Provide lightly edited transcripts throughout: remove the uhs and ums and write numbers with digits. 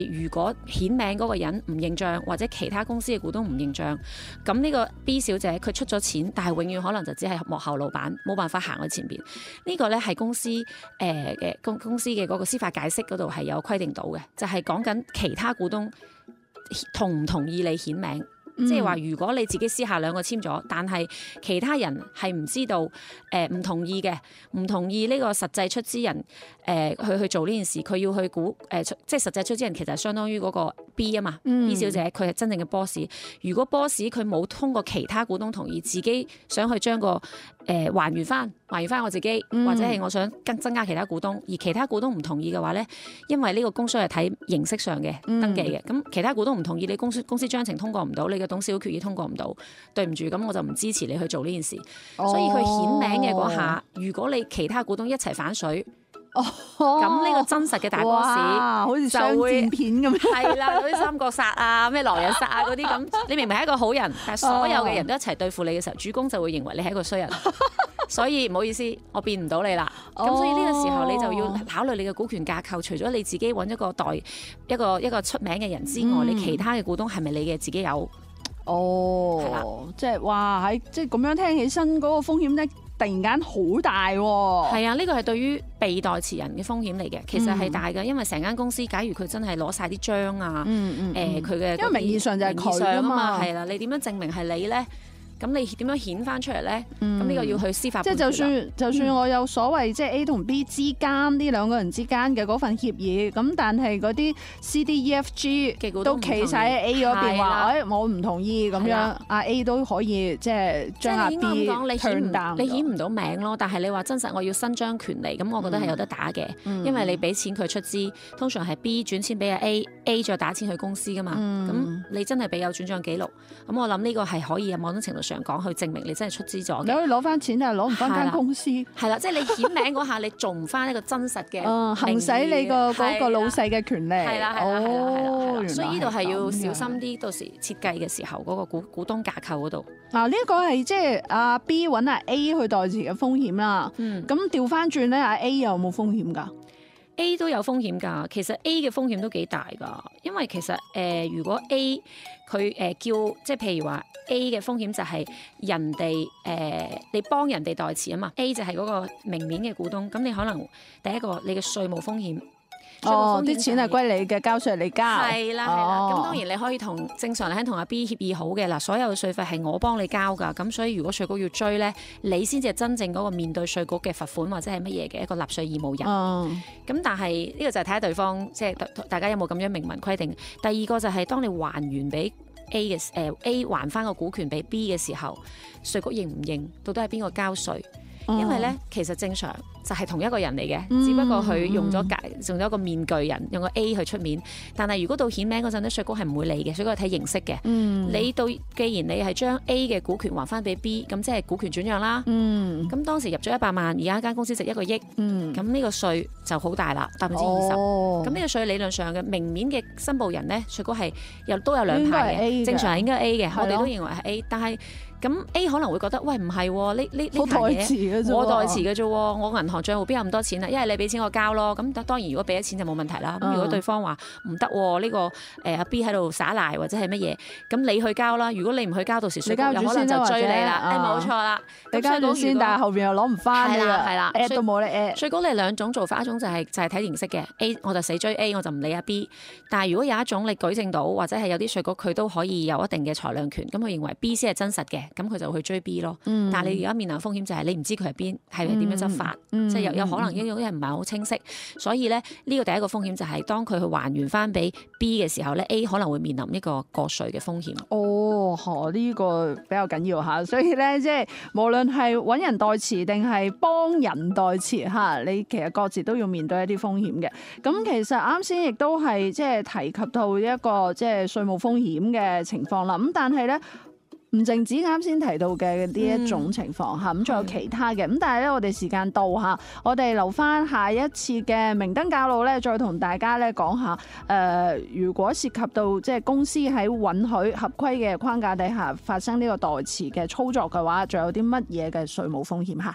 如果顯名嗰個人唔認帳，或者其他公司嘅股東唔認帳，咁呢個 B 小姐佢出咗錢，但係永遠可能就只係幕後老闆，冇辦法行去前邊。呢個咧係公司公司嘅嗰個司法解釋嗰度係有規定到嘅，就係講緊其他股東同唔同意你顯名。即係話，如果你自己私下兩個簽咗，但係其他人係唔知道，唔同意嘅，唔同意呢個實際出資人，去做呢件事，佢要去即係實際出資人其實係相當於嗰個 B 啊嘛，B 小姐佢係真正嘅 boss。如果 boss 佢冇通過其他股東同意，自己想去將個還原翻我自己，或者係我想增加其他股東，而其他股東唔同意嘅話咧，因為呢個公司係睇形式上嘅登記嘅，咁其他股東唔同意，你公司章程通過唔到，你嘅董事會決議通過唔到，對唔住，咁我就唔支持你去做呢件事。所以佢顯名嘅嗰下，如果你其他股東一齊反水，咁呢個真實嘅大 boss 好似商戰片咁樣， 係啦，嗰啲三國殺啊、咩狼人殺啊嗰啲咁，你明明係一個好人，但係所有嘅人都一齊對付你嘅時候，主公就會認為你係一個衰人。所以唔好意思，我變唔到你啦。咁所以呢個時候你就要考慮你嘅股權架構，除咗你自己揾一個一個出名嘅人之外，你其他嘅股東係咪你嘅自己有？ 即係哇，即係咁樣聽起身嗰個風險咧，突然間好大喎。 係啊，呢個係對於被代持人嘅風險嚟嘅，其實係大嘅，因為成間公司假如佢真係攞晒啲章啊，佢嘅因為名義上就係佢啊嘛， 係啦，你點樣證明係你咧？咁你點樣顯翻出嚟咧？咁呢個要去司法判決。即係就算我有所謂即係 A 同 B 之間呢兩個人之間嘅嗰份協議，咁但係嗰啲 C、D、E、F、G 都企晒喺 A 嗰邊話，我唔同意咁樣，阿 A 都可以即係將阿 B turn down。 你顯唔到名咯，但係你話真實我要伸張權利，咁我覺得係有得打嘅，因為你俾錢佢出資，通常係 B 轉錢俾阿 A 再打錢去公司噶嘛。咁你真係俾有轉帳記錄，咁我諗呢個係可以有某種程度上講去證明你真係出資咗嘅。 你可以攞翻錢，但係攞唔翻間公司。 係啦，即係你顯名嗰下，你做唔翻一個真實嘅行使你個嗰個老細嘅權利。 係啦，所以呢度係要小心啲，到時設計嘅時候嗰個股東架構嗰度。 呢一個係即係阿 B 揾阿 A 去代持嘅風險啦。咁調翻轉咧，阿 A 有冇風險㗎 ？A 都有風險㗎，其實 A 嘅風險都幾大㗎，因為其實如果 A 佢叫即係譬如話 A 嘅風險就係人哋你幫人哋代持啊嘛 ，A 就係嗰個明面嘅股東，咁你可能第一個你嘅稅務風險。 啲錢係歸你嘅，交稅你交。 係啦，咁當然你可以正常嚟同阿 B 協議好嘅嗱，所有嘅稅費係我幫你交㗎，咁所以如果稅局要追咧，你先至係真正嗰個面對稅局嘅罰款或者係乜嘢嘅一個納稅義務人。咁但係呢個就係睇下對方即係大家有冇咁樣明文規定。第二個就係當你還原俾 A 嘅A 還翻個股權俾 B 嘅時候，稅局認唔認？到底係邊個交稅？因為咧，其實正常就係同一個人嚟嘅，只不過佢用咗一個面具人，用個 A 去出面。但係如果到顯名嗰陣咧，稅局係唔會理嘅，稅局係睇形式嘅。你既然你係將 A 嘅股權還翻俾 B，咁即係股權轉讓啦。咁當時入咗100萬，而家間公司值1個億，咁呢個稅就好大啦，20%。咁呢個稅理論上嘅明面嘅申報人咧，稅局係都有兩派嘅，正常係應該 A 嘅，我哋都認為係 A，但係。咁 A 可能會覺得，喂唔係喎，呢我代持嘅啫喎，我銀行帳戶邊有咁多錢啊？一係你俾錢我交咯，咁當然如果俾咗錢就冇問題啦。咁如果對方話唔得喎，呢個阿 B 喺度耍賴或者係乜嘢，咁你去交啦。如果你唔去交，到時稅局有可能就追你啦。冇錯啦， 你交咗先，但係後邊又攞唔翻。係啦，at 都冇你 at。稅局你兩種做法，一種就係睇形式嘅 A， 我就死追 A， 我就唔理阿 B。但係如果有一種你舉證到，或者係有啲稅局佢都可以有一定嘅裁量權，咁佢認為 B 先係真實嘅。咁佢就去追 B 咯，但係你而家面臨風險就係你唔知佢係邊，係點樣執法，即係有可能有啲人唔係好清晰，所以咧呢個第一個風險就係當佢去還原翻俾 B 嘅時候咧 ，A 可能會面臨一個過稅嘅風險。 呢個比較緊要嚇，所以咧即係無論係揾人代持定係幫人代持嚇，你其實各自都要面對一啲風險嘅。咁其實啱先亦都係即係提及到一個即係稅務風險嘅情況啦。咁但係咧。唔淨止啱先提到嘅呢一種情況嚇，咁仲有其他嘅。咁但係咧，我哋時間到嚇，我哋留翻下一次嘅明燈教路咧，再同大家咧講下如果涉及到即係公司喺允許合規嘅框架底下發生呢個代持嘅操作嘅話，仲有啲乜嘢嘅稅務風險嚇？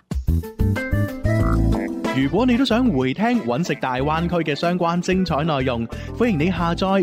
如果你都想回聽揾食大灣區嘅相關精彩內容，歡迎你下載